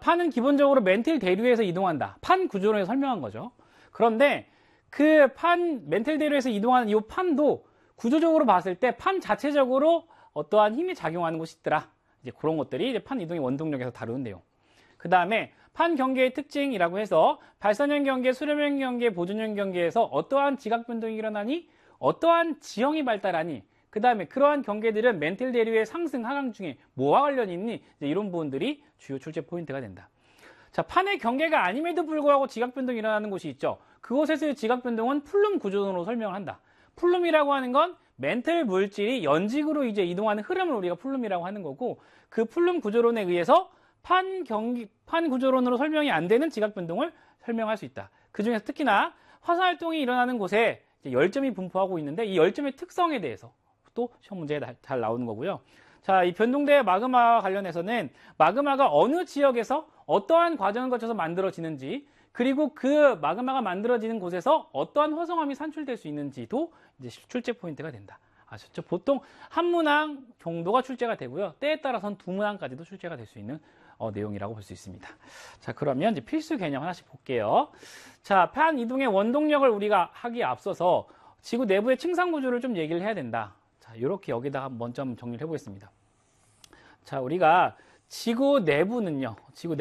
판은 기본적으로 멘틸 대류에서 이동한다. 판 구조론에서 설명한 거죠. 그런데 그 멘틸 대류에서 이동하는 이 판도 구조적으로 봤을 때 판 자체적으로 어떠한 힘이 작용하는 곳이 있더라. 이제 그런 것들이 이제 판 이동의 원동력에서 다루는 내용. 그 다음에 판 경계의 특징이라고 해서 발산형 경계, 수렴형 경계, 보존형 경계에서 어떠한 지각 변동이 일어나니, 어떠한 지형이 발달하니, 그 다음에 그러한 경계들은 멘틸 대류의 상승, 하강 중에 뭐와 관련이 있니? 이제 이런 부분들이 주요 출제 포인트가 된다. 자, 판의 경계가 아님에도 불구하고 지각 변동이 일어나는 곳이 있죠. 그곳에서의 지각 변동은 플룸 구조론으로 설명을 한다. 플룸이라고 하는 건 멘틀 물질이 연직으로 이제 이동하는 흐름을 우리가 플룸이라고 하는 거고, 그 플룸 구조론에 의해서 판 구조론으로 설명이 안 되는 지각 변동을 설명할 수 있다. 그 중에서 특히나 화산 활동이 일어나는 곳에 이제 열점이 분포하고 있는데, 이 열점의 특성에 대해서 또 시험 문제에 잘 나오는 거고요. 자, 이 변동대 마그마와 관련해서는 마그마가 어느 지역에서 어떠한 과정을 거쳐서 만들어지는지, 그리고 그 마그마가 만들어지는 곳에서 어떠한 화성암이 산출될 수 있는지도 이제 출제 포인트가 된다. 아셨죠? 보통 한 문항 정도가 출제가 되고요. 때에 따라서는 두 문항까지도 출제가 될 수 있는 내용이라고 볼 수 있습니다. 자, 그러면 이제 필수 개념 하나씩 볼게요. 자, 판 이동의 원동력을 우리가 하기에 앞서서 지구 내부의 층상 구조를 좀 얘기를 해야 된다. 자, 이렇게 여기다가 한번 좀 정리를 해보겠습니다. 자, 우리가 지구 내부는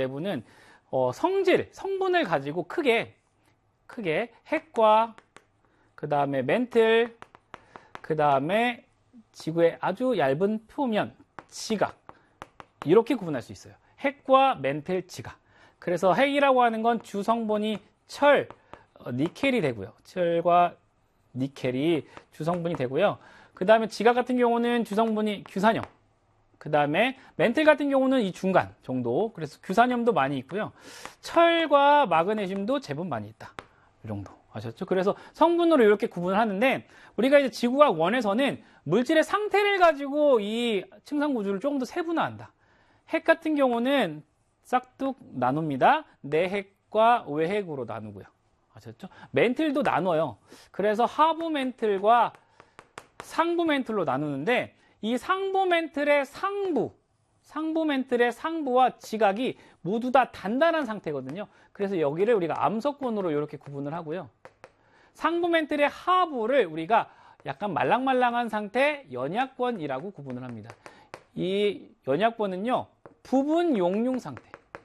성분을 가지고 크게 핵과 그 다음에 멘틀, 그 다음에 지구의 아주 얇은 표면, 지각, 이렇게 구분할 수 있어요. 핵과 멘틀, 지각. 그래서 핵이라고 하는 건 주성분이 철, 니켈이 되고요. 철과 니켈이 주성분이 되고요. 그 다음에 지각 같은 경우는 주성분이 규산염. 그 다음에 멘틀 같은 경우는 이 중간 정도. 그래서 규산염도 많이 있고요. 철과 마그네슘도 제법 많이 있다. 이 정도. 아셨죠? 그래서 성분으로 이렇게 구분을 하는데, 우리가 이제 지구과학 1에서는 물질의 상태를 가지고 이 층상 구조를 조금 더 세분화한다. 핵 같은 경우는 싹둑 나눕니다. 내핵과 외핵으로 나누고요. 아셨죠? 멘틀도 나눠요. 그래서 하부 멘틀과 상부 멘틀로 나누는데, 이 상부 멘틀의 상부와 지각이 모두 다 단단한 상태거든요. 그래서 여기를 우리가 암석권으로 이렇게 구분을 하고요. 상부 멘틀의 하부를 우리가 약간 말랑말랑한 상태, 연약권이라고 구분을 합니다. 이 연약권은요, 부분 용융 상태,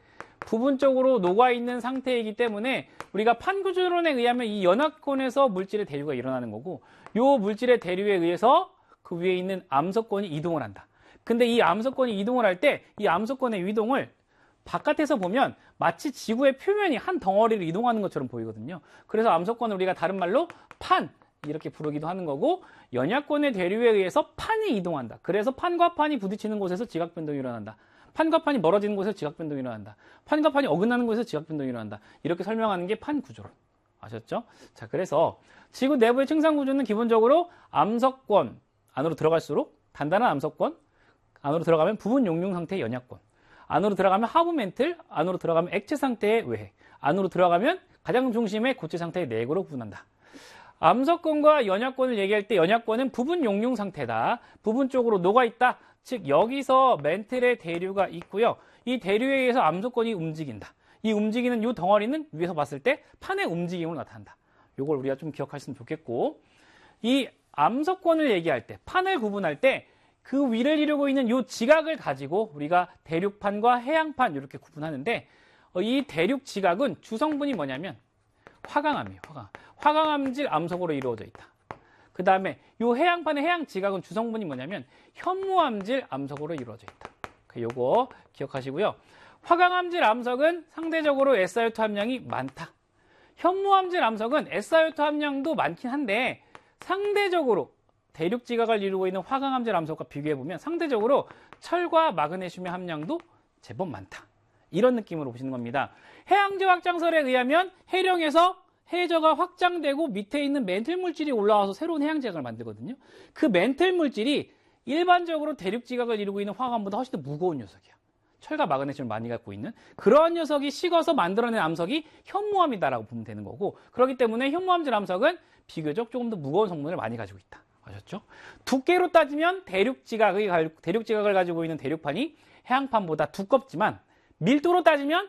부분적으로 녹아있는 상태이기 때문에 우리가 판구조론에 의하면 이 연약권에서 물질의 대류가 일어나는 거고, 이 물질의 대류에 의해서 그 위에 있는 암석권이 이동을 한다. 근데 이 암석권이 이동을 할 때 이 암석권의 이동을 바깥에서 보면 마치 지구의 표면이 한 덩어리를 이동하는 것처럼 보이거든요. 그래서 암석권을 우리가 다른 말로 판, 이렇게 부르기도 하는 거고, 연약권의 대류에 의해서 판이 이동한다. 그래서 판과 판이 부딪히는 곳에서 지각 변동이 일어난다. 판과 판이 멀어지는 곳에서 지각 변동이 일어난다. 판과 판이 어긋나는 곳에서 지각 변동이 일어난다. 이렇게 설명하는 게 판 구조론. 아셨죠? 자, 그래서 지구 내부의 층상 구조는 기본적으로 암석권 안으로 들어갈수록 단단한 암석권, 안으로 들어가면 부분 용융 상태의 연약권, 안으로 들어가면 하부 멘틀, 안으로 들어가면 액체 상태의 외핵, 안으로 들어가면 가장 중심의 고체 상태의 내핵으로 구분한다. 암석권과 연약권을 얘기할 때 연약권은 부분 용융 상태다. 부분 쪽으로 녹아있다. 즉 여기서 멘틀의 대류가 있고요. 이 대류에 의해서 암석권이 움직인다. 이 움직이는 이 덩어리는 위에서 봤을 때 판의 움직임으로 나타난다. 이걸 우리가 좀 기억하시면 좋겠고, 이 암석권을 얘기할 때, 판을 구분할 때 그 위를 이루고 있는 이 지각을 가지고 우리가 대륙판과 해양판 이렇게 구분하는데, 이 대륙 지각은 주성분이 뭐냐면 화강암이에요. 화강암질 암석으로 이루어져 있다. 그 다음에 이 해양판의 해양 지각은 주성분이 뭐냐면 현무암질 암석으로 이루어져 있다. 요거 기억하시고요. 화강암질 암석은 상대적으로 SiO2 함량이 많다. 현무암질 암석은 SiO2 함량도 많긴 한데 상대적으로 대륙 지각을 이루고 있는 화강암질 암석과 비교해보면 상대적으로 철과 마그네슘의 함량도 제법 많다. 이런 느낌으로 보시는 겁니다. 해양지 확장설에 의하면 해령에서 해저가 확장되고 밑에 있는 멘틀 물질이 올라와서 새로운 해양 지각을 만들거든요. 그 멘틀 물질이 일반적으로 대륙 지각을 이루고 있는 화강암보다 훨씬 더 무거운 녀석이야. 철과 마그네슘을 많이 갖고 있는 그러한 녀석이 식어서 만들어낸 암석이 현무암이다라고 보면 되는 거고, 그렇기 때문에 현무암질 암석은 비교적 조금 더 무거운 성분을 많이 가지고 있다. 아셨죠? 두께로 따지면 대륙 지각을 가지고 있는 대륙판이 해양판보다 두껍지만, 밀도로 따지면